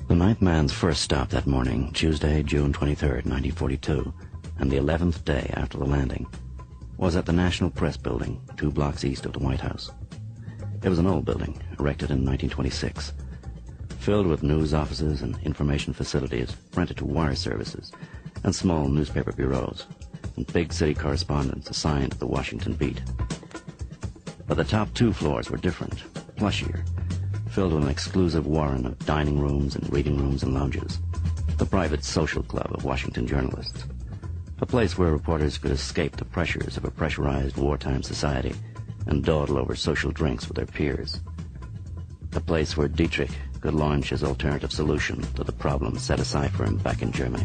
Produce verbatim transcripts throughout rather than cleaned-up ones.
The ninth man's first stop that morning, Tuesday, June twenty-third, nineteen forty-two, and the eleventh day after the landing, was at the National Press Building, two blocks east of the White House. It was an old building, erected in nineteen twenty-six, filled with news offices and information facilities rented to wire services and small newspaper bureaus, and big city correspondents assigned to the Washington beat. But the top two floors were different, plushier, filled with an exclusive warren of dining rooms and reading rooms and lounges, the private social club of Washington journalists, a place where reporters could escape the pressures of a pressurized wartime society and dawdle over social drinks with their peers, a place where Dietrich could launch his alternative solution to the problem set aside for him back in Germany.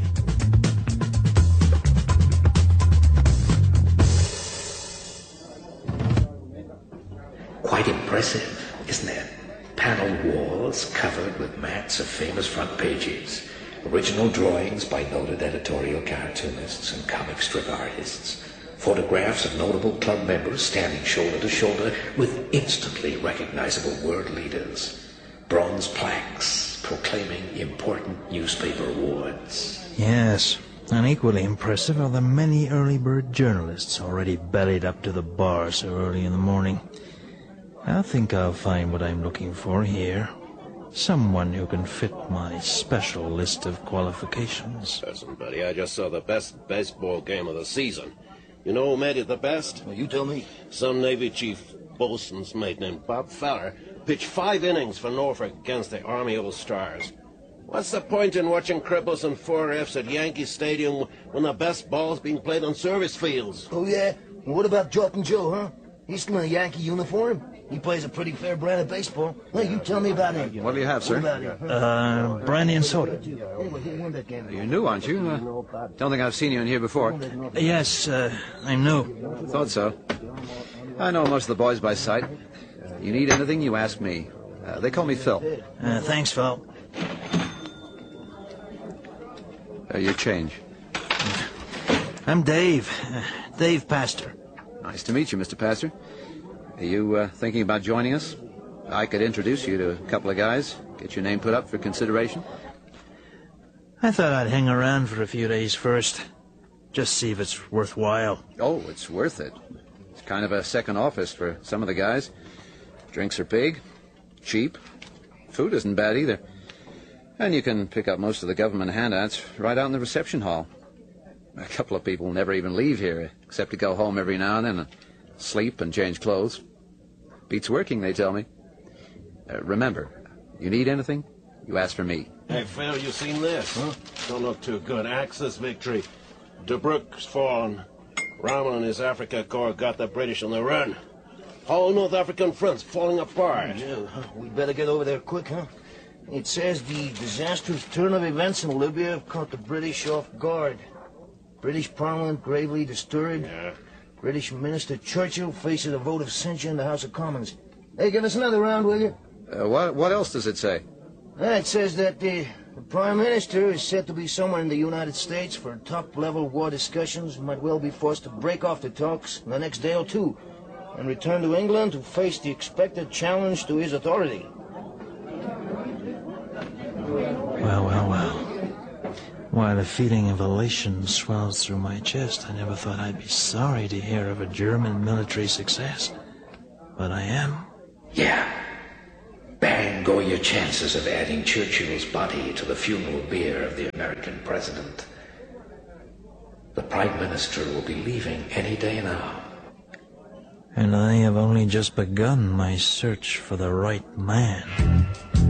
Quite impressive, isn't it? Paneled walls covered with mats of famous front pages, original drawings by noted editorial cartoonists and comic strip artists, photographs of notable club members standing shoulder to shoulder with instantly recognizable world leaders, bronze plaques proclaiming important newspaper awards. Yes, and equally impressive are the many early bird journalists already bellied up to the bar so early in the morning. I think I'll find what I'm looking for here. Someone who can fit my special list of qualifications. Listen, buddy, I just saw the best baseball game of the season. You know who made it the best? Well, you tell me. Some Navy chief bosun's mate named Bob Feller pitched five innings for Norfolk against the Army All-Stars. What's the point in watching cripples and four Fs at Yankee Stadium when the best ball's being played on service fields? Oh, yeah? And what about Jock and Joe, huh? He's still in a Yankee uniform. He plays a pretty fair brand of baseball. Well, you tell me about him. What do you have, sir? Uh, brandy and soda. You're new, aren't you? Uh, don't think I've seen you in here before. Yes, uh, I'm new. Thought so. I know most of the boys by sight. You need anything, you ask me. Uh, they call me Phil. Uh, thanks, Phil. Uh, your change. I'm Dave. Uh, Dave Pastor. Nice to meet you, Mister Pastor. Are you uh, thinking about joining us? I could introduce you to a couple of guys, get your name put up for consideration. I thought I'd hang around for a few days first, just see if it's worthwhile. Oh, it's worth it. It's kind of a second office for some of the guys. Drinks are big, cheap. Food isn't bad either. And you can pick up most of the government handouts right out in the reception hall. A couple of people never even leave here, except to go home every now and then and sleep and change clothes. Beats working, they tell me. Uh, remember, you need anything, you ask for me. Hey, Phil, you seen this? Huh? Don't look too good. Axis victory. Tobruk's fallen. Rommel and his Africa Corps got the British on the run. Whole North African front's falling apart. Yeah, we better get over there quick, huh? It says the disastrous turn of events in Libya caught the British off guard. British Parliament gravely disturbed. Yeah. British Minister Churchill faces a vote of censure in the House of Commons. Hey, give us another round, will you? Uh, what, what else does it say? Uh, it says that the, the Prime Minister is said to be somewhere in the United States for top-level war discussions, might well be forced to break off the talks in the next day or two and return to England to face the expected challenge to his authority. Well, well, well. While a feeling of elation swells through my chest, I never thought I'd be sorry to hear of a German military success. But I am. Yeah. Bang go your chances of adding Churchill's body to the funeral bier of the American president. The Prime Minister will be leaving any day now. And I have only just begun my search for the right man.